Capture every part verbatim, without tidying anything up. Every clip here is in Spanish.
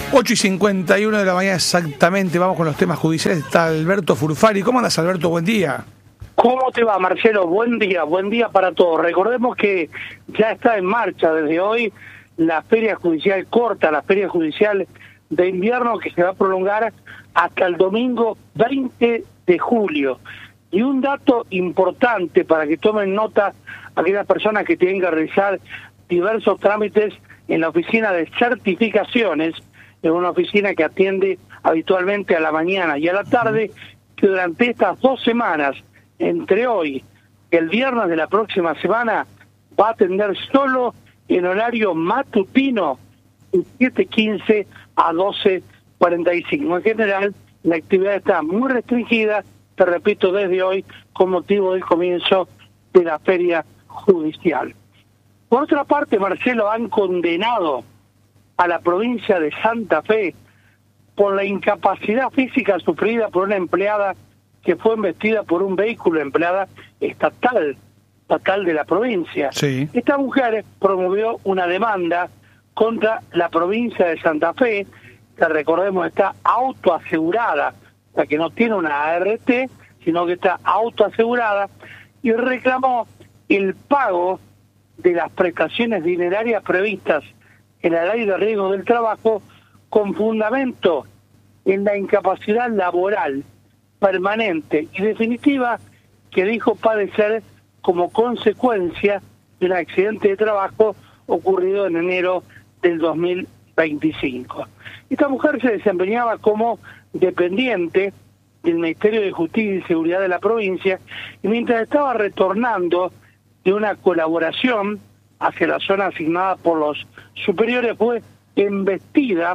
ocho y cincuenta y uno de la mañana exactamente, vamos con los temas judiciales. Está Alberto Furfari. ¿Cómo andas, Alberto? Buen día. ¿Cómo te va, Marcelo? Buen día, buen día para todos. Recordemos que ya está en marcha desde hoy la feria judicial corta, la feria judicial de invierno, que se va a prolongar hasta el domingo veinte de julio. Y un dato importante para que tomen nota aquellas personas que tienen que realizar diversos trámites en la oficina de certificaciones, en una oficina que atiende habitualmente a la mañana y a la tarde, que durante estas dos semanas, entre hoy y el viernes de la próxima semana, va a atender solo en horario matutino de siete quince a doce cuarenta y cinco. En general, la actividad está muy restringida, te repito, desde hoy, con motivo del comienzo de la feria judicial. Por otra parte, Marcelo, han condenado a la provincia de Santa Fe por la incapacidad física sufrida por una empleada que fue embestida por un vehículo, empleada estatal, estatal de la provincia. Sí. Esta mujer promovió una demanda contra la provincia de Santa Fe, que recordemos está autoasegurada, o sea que no tiene una A R T, sino que está autoasegurada, y reclamó el pago de las prestaciones dinerarias previstas en la Ley de Riesgo del Trabajo con fundamento en la incapacidad laboral permanente y definitiva que dijo padecer como consecuencia de un accidente de trabajo ocurrido en enero del dos mil veinticinco. Esta mujer se desempeñaba como dependiente del Ministerio de Justicia y Seguridad de la provincia, y mientras estaba retornando de una colaboración hacia la zona asignada por los superiores, fue embestida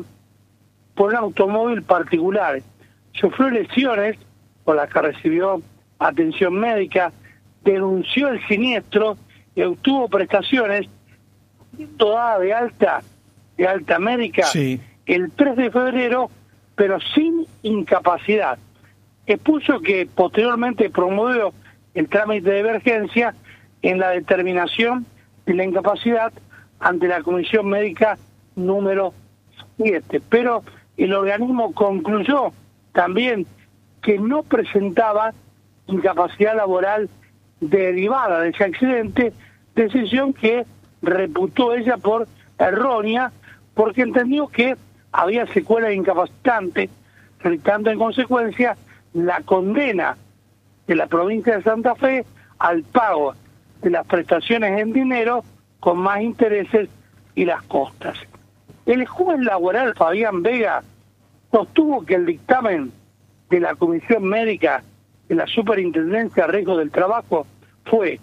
por un automóvil particular. Sufrió lesiones por las que recibió atención médica, denunció el siniestro y obtuvo prestaciones toda de alta, de alta médica, Sí. el tres de febrero, pero sin incapacidad. Expuso que posteriormente promovió el trámite de emergencia en la determinación de la incapacidad ante la Comisión Médica número siete, pero el organismo concluyó también que no presentaba incapacidad laboral derivada de ese accidente, decisión que reputó ella por errónea, porque entendió que había secuelas incapacitantes, dictando en consecuencia la condena de la provincia de Santa Fe al pago de las prestaciones en dinero con más intereses y las costas. El juez laboral Fabián Vega sostuvo que el dictamen de la Comisión Médica de la Superintendencia de Riesgo del Trabajo fue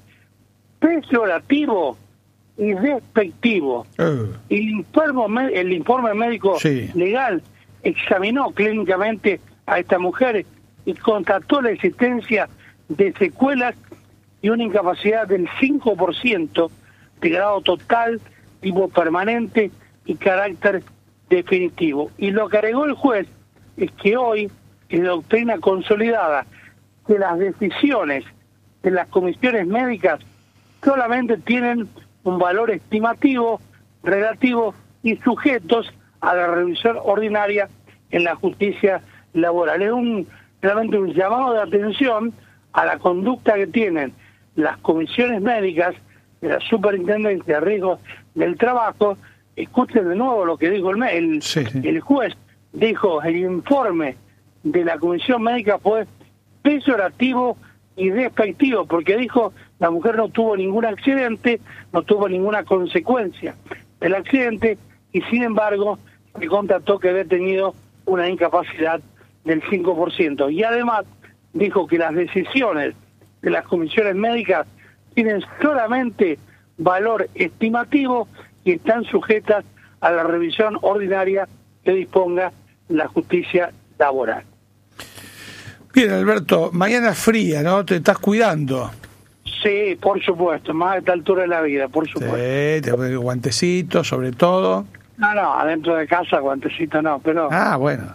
peyorativo y despectivo. Uh. El informe, el informe médico Sí. legal examinó clínicamente a esta mujer y constató la existencia de secuelas y una incapacidad del cinco por ciento de grado total, tipo permanente y carácter definitivo. Y lo que agregó el juez es que hoy es doctrina consolidada que las decisiones de las comisiones médicas solamente tienen un valor estimativo, relativo y sujetos a la revisión ordinaria en la justicia laboral. Es un realmente un llamado de atención a la conducta que tienen las comisiones médicas de la Superintendencia de Riesgos del Trabajo. Escuchen de nuevo lo que dijo el, el, Sí, sí. el juez. Dijo, el informe de la comisión médica fue peyorativo y despectivo, porque dijo, la mujer no tuvo ningún accidente, no tuvo ninguna consecuencia del accidente, y sin embargo, se constató que había tenido una incapacidad del cinco por ciento. Y además, dijo que las decisiones de las comisiones médicas tienen solamente valor estimativo y están sujetas a la revisión ordinaria que disponga la justicia laboral. Bien, Alberto, mañana fría, ¿no? Te estás cuidando. Sí, por supuesto, más a esta altura de la vida, por supuesto. Sí, te pones guantecitos, sobre todo. No, no, adentro de casa, guantecito no, pero... Ah, bueno.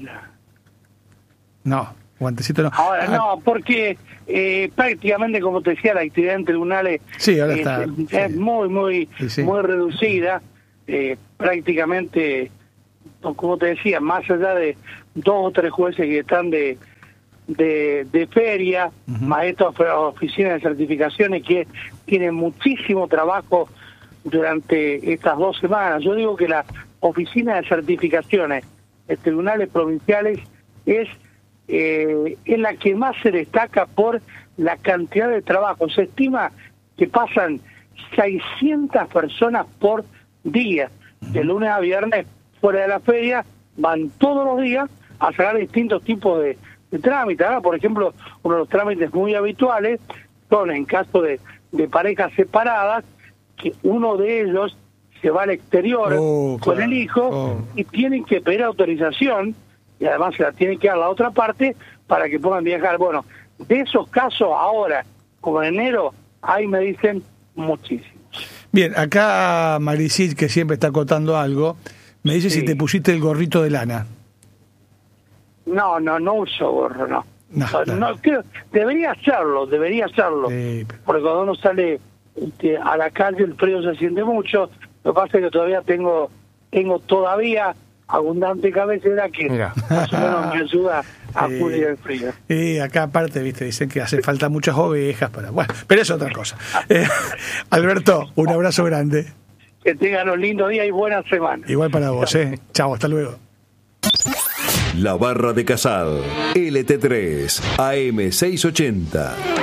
No, guantecito no. Ahora, Ah, no, porque eh, prácticamente, como te decía, la actividad en tribunales Sí, ahora eh, está, es sí. muy, muy, Sí, sí. muy reducida. Eh, prácticamente como te decía, más allá de dos o tres jueces que están de de, de feria, uh-huh. más estas oficinas de certificaciones que tienen muchísimo trabajo durante estas dos semanas. Yo digo que la oficina de certificaciones de tribunales provinciales es, eh, es la que más se destaca por la cantidad de trabajo. Se estima que pasan seiscientas personas por día, de lunes a viernes fuera de la feria, van todos los días a sacar distintos tipos de, de trámites. Ahora, por ejemplo, uno de los trámites muy habituales son en caso de, de parejas separadas, que uno de ellos se va al exterior oh, con claro. el hijo oh. y tienen que pedir autorización, y además se la tienen que dar a la otra parte para que puedan viajar. Bueno, de esos casos ahora, como en enero, ahí me dicen muchísimos. Bien, acá Maricit, que siempre está acotando algo, me dice sí. si te pusiste el gorrito de lana. No, no, no uso gorro, no. No, no, claro. no creo, debería hacerlo, debería hacerlo. Sí, pero... Porque cuando uno sale este, a la calle el frío se siente mucho. Lo que pasa es que todavía tengo, tengo todavía abundante cabecera que Mira. más o menos me ayuda a eh, cubrir el frío. Y acá aparte, viste, dicen que hace falta muchas ovejas para... Bueno, pero es otra cosa. Eh, Alberto, un abrazo grande. Que tengan un lindo día y buena semana. Igual para vos, ¿eh? Chao, hasta luego. La Barra de Casal, L T tres, A M seiscientos ochenta.